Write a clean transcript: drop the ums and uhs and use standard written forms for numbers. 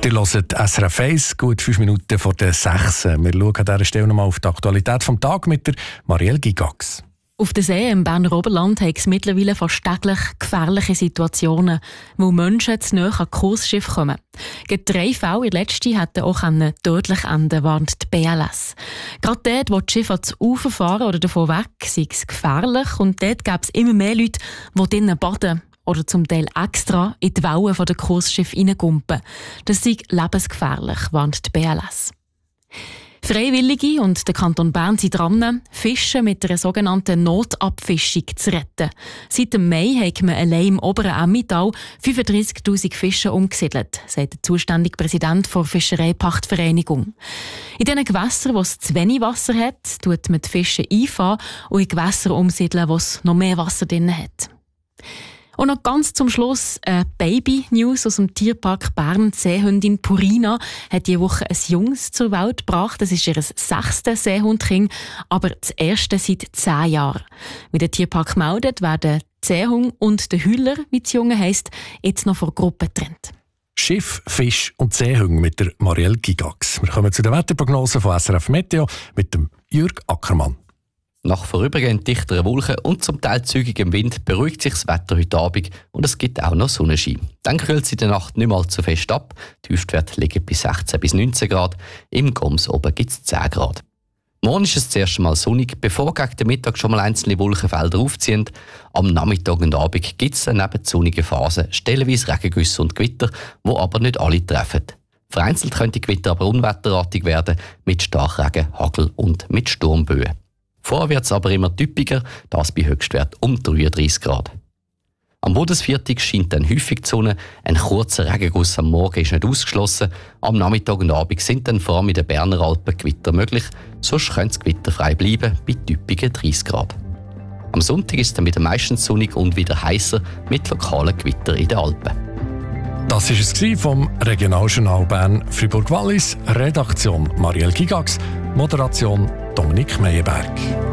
Ihr hört SRF 1, gut 5 Minuten vor der 6. Wir schauen an dieser Stelle nochmal auf die Aktualität des Tages mit der Marielle Gigax. Auf der See im Berner Oberland hat es mittlerweile fast täglich gefährliche Situationen, wo Menschen zu nahe an Cruise-Schiffe kommen. Gerade 3 Fälle in der letzten hätten auch tödlich enden, warnt die BLS. Gerade dort, wo die Schiffe ans Ufer fahren oder davon weg, sei es gefährlich und dort gäbe es immer mehr Leute, die drinnen baden oder zum Teil extra in die Wellen der Cruise-Schiffe reingumpen. Das sei lebensgefährlich, warnt die BLS. Freiwillige und der Kanton Bern sind dran, Fische mit einer sogenannten Notabfischung zu retten. Seit dem Mai hat man allein im oberen Emmental 35'000 Fische umgesiedelt, sagt der zuständige Präsident der Fischereipachtvereinigung. In diesen Gewässern, wo es zu wenig Wasser hat, tut man die Fische einfahren und in Gewässer umsiedeln, wo es noch mehr Wasser drin hat. Und noch ganz zum Schluss Baby-News aus dem Tierpark Bern. Die Seehündin Purina hat diese Woche ein Junges zur Welt gebracht. Das ist ihr 6. Seehundkind, aber das erste seit 10 Jahren. Wie der Tierpark meldet, werden die Seehund und der Hüller, wie das Junge heisst, jetzt noch von Gruppen getrennt. Schiff, Fisch und Seehunde mit der Marielle Gigax. Wir kommen zu der Wetterprognose von SRF Meteo mit dem Jürg Ackermann. Nach vorübergehend dichteren Wolken und zum Teil zügigem Wind beruhigt sich das Wetter heute Abend und es gibt auch noch Sonnenschein. Dann kühlt es in der Nacht nicht mal zu fest ab. Die Tiefstwerte liegen bei 16 bis 19 Grad. Im Goms oben gibt es 10 Grad. Morgen ist es das erste Mal sonnig, bevor gegen den Mittag schon mal einzelne Wolkenfelder aufziehen. Am Nachmittag und Abend gibt es dann neben sonnigen Phasen stellenweise Regengüsse und Gewitter, die aber nicht alle treffen. Vereinzelt können die Gewitter aber unwetterartig werden, mit Starkregen, Hagel und mit Sturmböen. Vorher wird es aber immer typischer, das bei Höchstwert um 33 Grad. Am Bodensviertel scheint dann häufig die Sonne, ein kurzer Regenguss am Morgen ist nicht ausgeschlossen, am Nachmittag und Abend sind dann vor allem in den Berner Alpen Gewitter möglich, sonst könnte es gewitterfrei bleiben bei typischen 30 Grad. Am Sonntag ist es dann wieder meistens sonnig und wieder heißer mit lokalen Gewitter in den Alpen. Das war es vom Regionaljournal Bern Fribourg-Wallis, Redaktion Marielle Gigax, Moderation Dominik Meyerberg.